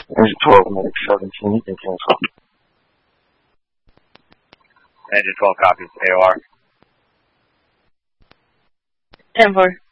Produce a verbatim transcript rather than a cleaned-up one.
Engine twelve, Medic seventeen, you can cancel. Engine twelve copies, A O R. ten four.